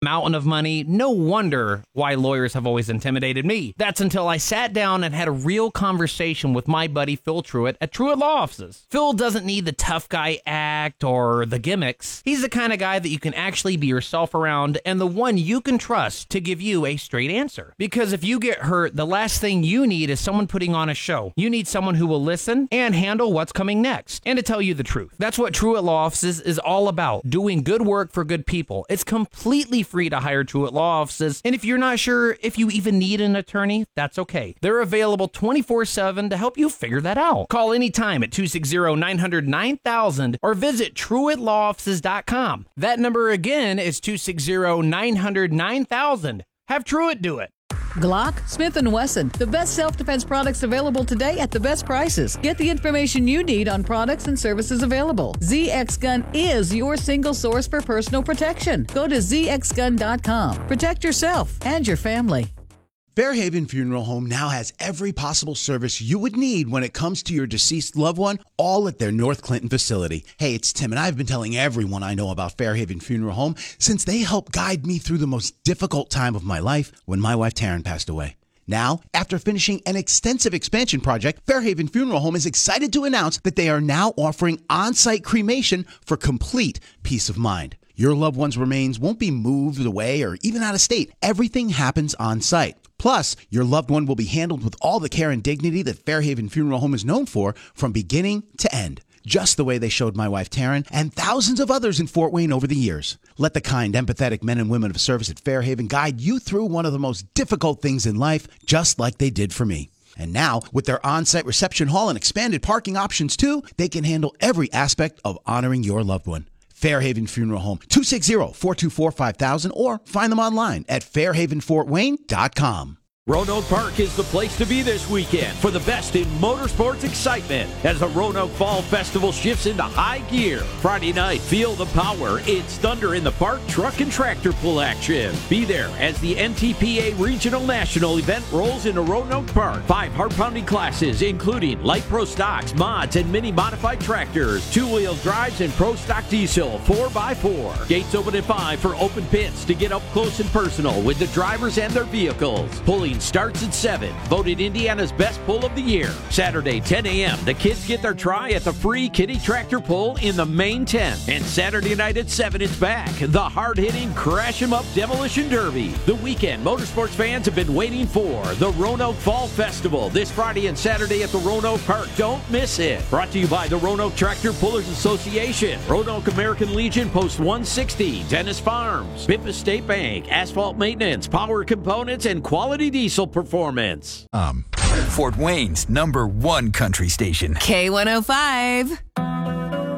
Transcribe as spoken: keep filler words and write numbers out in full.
mountain of money. No wonder why lawyers have always intimidated me. That's until I sat down and had a real conversation with my buddy Phil Truitt at Truitt Law Offices. Phil doesn't need the tough guy act or the gimmicks. He's the kind of guy that you can actually be yourself around and the one you can trust to give you a straight answer. Because if you get hurt, the last thing you need is someone putting on a show. You need someone who will listen and handle what's coming next, and to tell you the truth. That's what Truitt Law Offices is all about, doing good work for good people. It's completely free to hire Truitt Law Offices, and if you're not sure if you even need an attorney, that's okay. They're available twenty-four seven to help you figure that out. Call anytime at two six zero, nine hundred, nine thousand or visit Truitt Law Offices dot com. That number again is two six zero, nine hundred, nine thousand. Have Truitt do it. Glock, Smith and Wesson, the best self-defense products available today at the best prices. Get the information you need on products and services available. Z X Gun is your single source for personal protection. Go to Z X gun dot com. Protect yourself and your family. Fairhaven Funeral Home now has every possible service you would need when it comes to your deceased loved one, all at their North Clinton facility. Hey, it's Tim, and I've been telling everyone I know about Fairhaven Funeral Home since they helped guide me through the most difficult time of my life when my wife Taryn passed away. Now, after finishing an extensive expansion project, Fairhaven Funeral Home is excited to announce that they are now offering on-site cremation for complete peace of mind. Your loved one's remains won't be moved away or even out of state. Everything happens on site. Plus, your loved one will be handled with all the care and dignity that Fairhaven Funeral Home is known for from beginning to end. Just the way they showed my wife Taryn and thousands of others in Fort Wayne over the years. Let the kind, empathetic men and women of service at Fairhaven guide you through one of the most difficult things in life, just like they did for me. And now, with their on-site reception hall and expanded parking options too, they can handle every aspect of honoring your loved one. Fairhaven Funeral Home, two six zero, four two four, five thousand, or find them online at fairhaven fort wayne dot com. Roanoke Park is the place to be this weekend for the best in motorsports excitement as the Roanoke Fall Festival shifts into high gear. Friday night, feel the power. It's Thunder in the Park truck and tractor pull action. Be there as the N T P A Regional National event rolls into Roanoke Park. Five heart-pounding classes, including light pro stocks, mods, and mini modified tractors, two-wheel drives, and pro stock diesel four by four. Gates open at five for open pits to get up close and personal with the drivers and their vehicles. Pulling starts at seven. Voted Indiana's best pull of the year. Saturday, ten a.m. The kids get their try at the free kiddie tractor pull in the main tent. And Saturday night at seven, it's back. The hard-hitting Crash 'em Up Demolition Derby. The weekend motorsports fans have been waiting for. The Roanoke Fall Festival this Friday and Saturday at the Roanoke Park. Don't miss it. Brought to you by the Roanoke Tractor Pullers Association, Roanoke American Legion Post one sixty, Dennis Farms, Memphis State Bank, Asphalt Maintenance, Power Components, and Quality Diesel Performance. Um, Fort Wayne's number one country station. K one oh five.